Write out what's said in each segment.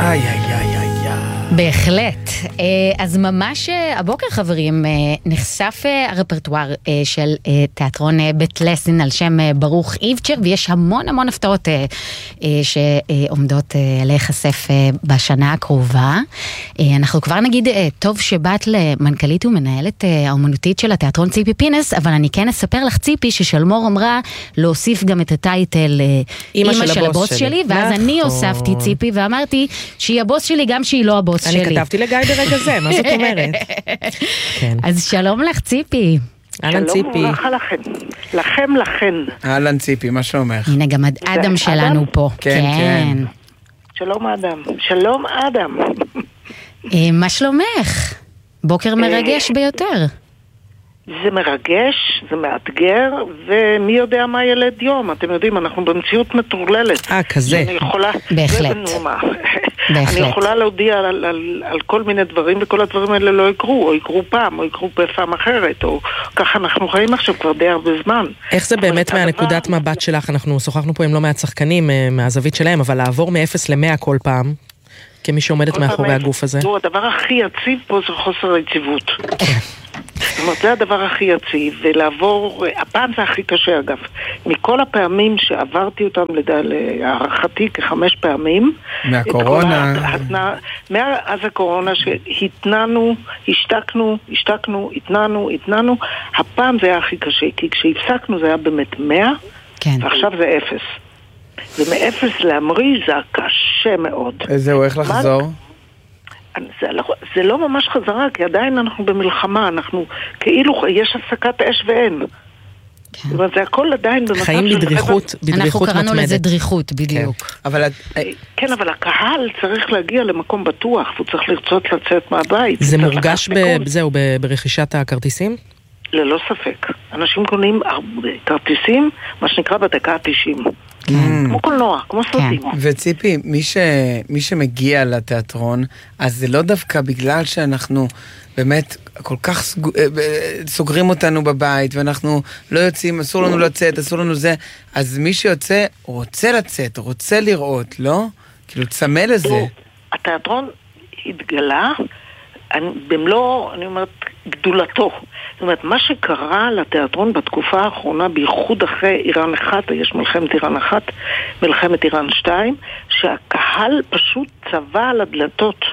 איי, איי, איי, איי. בהחלט. אז ממש הבוקר, חברים, נחשף הרפרטואר של תיאטרון בית לסין על שם ברוך איבצ'ר, ויש המון המון הפתעות שעומדות להיחשף בשנה הקרובה. אנחנו כבר נגיד טוב שבאת למנכ"לית ומנהלת האומנותית של התיאטרון ציפי פינס, אבל אני כן אספר לך, ציפי, ששלמור אמרה להוסיף גם את הטייטל אמא של הבוס שלי, ואז אני הוספתי ציפי ואמרתי שהיא הבוס שלי גם שהיא לא הבוס שלי. אני כתבתי לגיא ברגע זה, מה זאת אומרת? אז שלום לך, ציפי. אהלן ציפי. שלום וברכה לכם. לכן. אהלן ציפי, מה שלומך? הנה גם אדם שלנו פה. כן. שלום אדם. שלום אדם. מה שלומך? בוקר מרגש ביותר. זה מרגש, זה מאתגר, ומי יודע מה ילד יום. אתם יודעים, אנחנו במציאות מטורללת. כזה. אני יכולה... בהחלט. אני יכולה להודיע על כל מיני דברים, וכל הדברים האלה לא יקרו, או יקרו פעם, או יקרו בפעם אחרת, או ככה אנחנו חיים עכשיו כבר די הרבה זמן. איך זה באמת מהנקודת מבט שלך? אנחנו שוחחנו פה עם לא מעט שחקנים מהזווית שלהם, אבל לעבור מ-0 ל-100 כל פעם, כמי שעומדת מאחורי הגוף הזה. הדבר הכי יציב פה זה חוסר היציבות. זאת אומרת, זה הדבר הכי יציב, ולעבור, הפעם זה הכי קשה אגב. מכל הפעמים שעברתי אותם להערכתי כ5 פעמים. מהקורונה. מאז הקורונה שהתננו, השתקנו, התננו. הפעם זה היה הכי קשה, כי כשהפסקנו זה היה באמת 100, ועכשיו זה 0. ומ-0 להמריא זה קשה מאוד. זהו, איך לחזור? זה לא ממש חזרה, כי עדיין אנחנו במלחמה, אנחנו כאילו יש הפסקת אש ואין. זאת אומרת, זה הכל עדיין במצב חיים בדריכות מתמדת. אנחנו קראנו לזה דריכות, בדיוק. כן, אבל הקהל צריך להגיע למקום בטוח, והוא צריך לרצות לצאת מהבית. זה מורגש ברכישת הכרטיסים? ללא ספק. אנשים קונים כרטיסים, מה שנקרא בדקה 90. כמו קולנוע, כמו סרטים. וציפי, מי שמגיע לתיאטרון, אז זה לא דווקא בגלל שאנחנו באמת כל כך סוגרים אותנו בבית, ואנחנו לא יוצאים, אסור לנו לצאת, אסור לנו זה, אז מי שיוצא רוצה לצאת, רוצה לראות, לא? כאילו צמא לזה. התיאטרון התגלה במלוא, אני אומרת, גדולתו. זאת אומרת, מה שקרה לתיאטרון בתקופה האחרונה, בייחוד אחרי איראן 1, יש מלחמת איראן 1, מלחמת איראן 2, שהקהל פשוט צבע על הדלתות.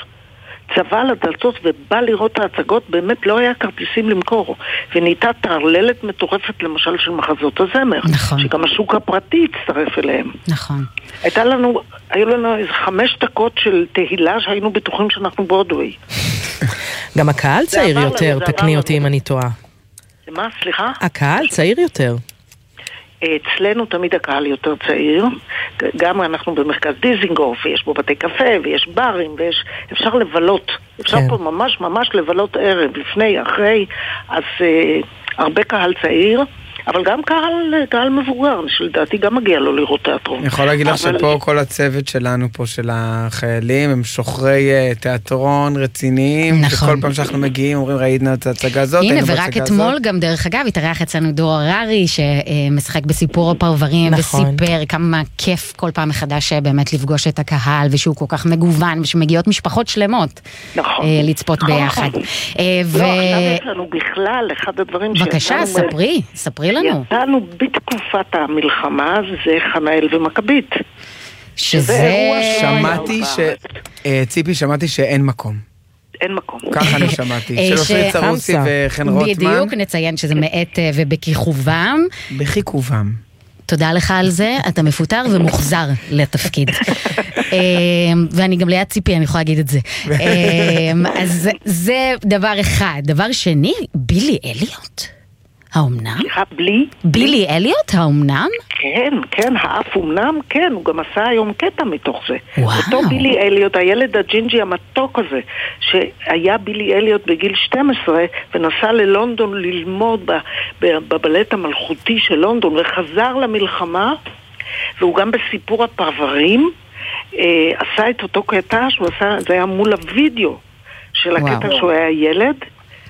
ובא לראות את ההצגות, באמת לא היה כרטיסים למכור. ונהייתה תרללת מטורפת למשל של מחזות הזמר. נכון. שגם השוק הפרטי הצטרף אליהם. נכון. היו לנו איזה 5 דקות של תהילה שהיינו בטוחים שאנחנו ברודווי. גם הקהל צעיר יותר, תקני אותי אם אני טועה. מה, סליחה? הקהל צעיר יותר. אצלנו תמיד הקהל יותר צעיר, גם אנחנו במרכז דיזינגוף, ויש בו בתי קפה, ויש ברים, אפשר לבלות, אפשר פה ממש לבלות ערב, לפני, אחרי, אז הרבה קהל צעיר, אבל גם קהל מבוגר, שלדעתי גם מגיע לו לראות תיאטרון. אני יכול להגיד לך שפה כל הצוות שלנו פה של החיילים, הם שוחרי תיאטרון רציניים, וכל פעם שאנחנו מגיעים אומרים ראינו את ההצגה הזאת. הנה, ורק אתמול גם דרך אגב התארח אצלנו דור הררי, שמשחק בסיפור הפרברים, וסיפר כמה כיף כל פעם מחדש באמת לפגוש את הקהל, ושהוא כל כך מגוון, ושמגיעות משפחות שלמות לצפות ביחד. לא, עכשיו יש לנו בכלל, אחד הדברים בבקשה, ספרי לנו. יצאנו בתקופת המלחמה, זה חנאל ומכבית. ציפי, שמעתי שאין מקום. אין מקום. ככה אני שמעתי. של אושרי צרוסי וחן רוטמן. בדיוק, נציין שזה מעת ובכיכובם. בכיכובם. תודה לך על זה, אתה מפוטר ומוחזר לתפקיד. ואני גם ליד ציפי, אני יכולה להגיד את זה. אז זה דבר אחד. דבר שני, בילי אליוט. האומנם? סליחה, בילי אליוט, האומנם? כן, האף אומנם, כן, הוא גם עשה היום קטע מתוך זה. וואו. אותו בילי אליוט, הילד הג'ינג'י המתוק הזה, שהיה בילי אליוט בגיל 12, ונסע ללונדון ללמוד בבלט המלכותי של לונדון, וחזר למלחמה, והוא גם בסיפור הפרברים, עשה את אותו קטע, שהוא עשה, זה היה מול הוידאו של הקטע שהוא היה ילד,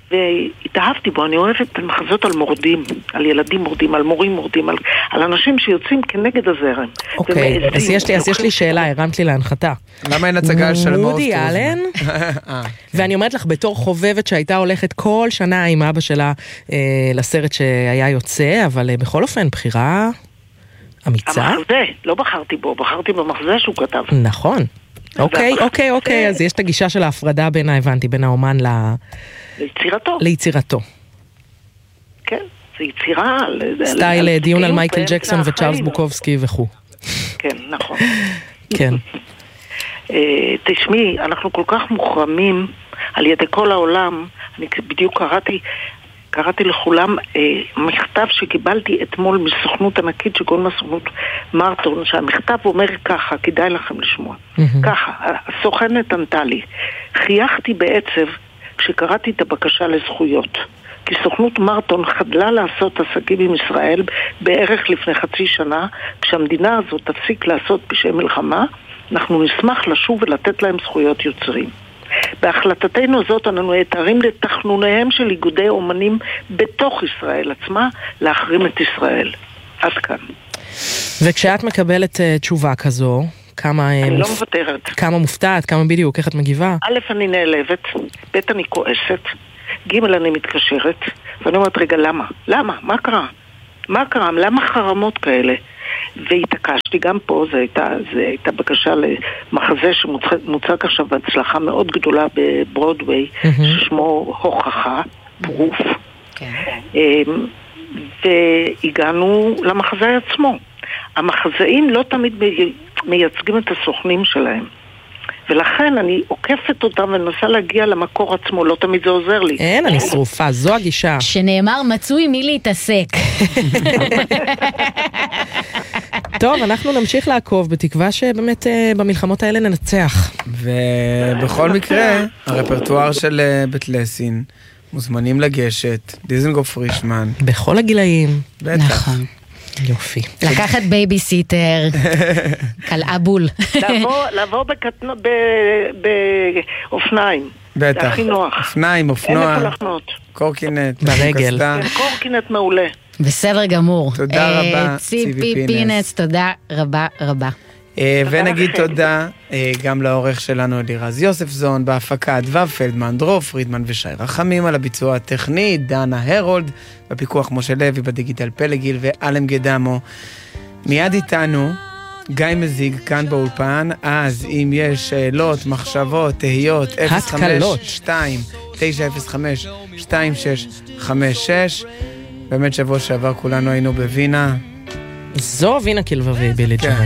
והתאהבתי בו. אני אוהבת מחזות על מורדים, על ילדים מורדים, על מורים מורדים, על אנשים שיוצאים כנגד הזרם. אוקיי, אז יש לי שאלה, הרמת לי להנחתה. למה אין הצגה על שלמה וודי אלן, ואני אומרת לך, בתור חובבת שהייתה הולכת כל שנה עם אבא שלה לסרט שהיה יוצא, אבל בכל אופן, בחירה אמיצה. המחזה, לא בחרתי בו, בחרתי במחזה שהוא כתב. נכון. אוקיי, אז יש את הגישה של ההפרדה בין, הבנתי, בין האומן ליצירתו. כן, זה יצירה. סטייל דיון על מייקל ג'קסון וצ'ארלס בוקובסקי וכו'. כן, נכון. כן. תשמעי, אנחנו כל כך מוחרמים על ידי כל העולם. אני בדיוק קראתי לכולם מכתב שקיבלתי אתמול מסוכנות ענקית שקוראים לה סוכנות מרטון, שהמכתב אומר ככה, כדאי לכם לשמוע. ככה, הסוכנת ענתה לי. חייכתי בעצב כשקראתי את הבקשה לזכויות. כי סוכנות מרטון חדלה לעשות עסקים עם ישראל בערך לפני חצי שנה, כשהמדינה הזאת תפסיק לעשות פשעי מלחמה, אנחנו נשמח לשוב ולתת להם זכויות יוצרים. בהחלטתנו זאת אנו נעתרים לתכנוניהם של איגודי אומנים בתוך ישראל עצמה להחרים את ישראל. עד כאן. וכשאת מקבלת תשובה כזו, אני לא מוותרת. כמה מופתעת, כמה בדיוק, איך את מגיבה? א', אני נעלבת, ב', אני כועסת, ג', אני מתקשרת, ואני אומרת, רגע, למה? למה? מה קרה? מה קרה? למה חרמות כאלה? והתעקשתי, גם פה זה הייתה בקשה למחזה שמוצג עכשיו בהצלחה מאוד גדולה בברודווי, ששמו הוכחה, פרוף. והגענו למחזה עצמו. המחזאים לא תמיד מייצגים את הסוכנים שלהם. ולכן אני עוקפת אותם ומנסה להגיע למקור עצמו, לא תמיד זה עוזר לי. אין, אני שרופה, זו הגישה. שנאמר מצוי מי להתעסק. טוב, אנחנו נמשיך לעקוב, בתקווה שבאמת במלחמות האלה ננצח. ובכל מקרה, הרפרטואר של בית לסין, מוזמנים לגשת, דיזנגוף פרישמן. בכל הגילאים. בטח. נכון. יופי. לקחת בייביסיטר, קלעה בול. לבוא באופניים. בטח. זה הכי נוח. אופניים, אופנוע. אין איפה לחנות. קורקינט. ברגל. קורקינט מעולה. בסדר גמור. תודה רבה, ציפי פינס, תודה רבה רבה. ונגיד תודה גם לעורך שלנו אלירז יוספזון, בהפקה דבב פלדמן, דרור פרידמן ושי רחמים, על הביצוע הטכני דנה הרולד, בפיקוח משה לוי, בדיגיטל פלגיל ואלם גדמו. מיד איתנו גיא מזיג כאן באולפן, אז אם יש שאלות, מחשבות, תהיות, 052-905-2656. באמת שבוע שעבר כולנו היינו בווינה. זו וינה כלבבי בילי ג'רמן.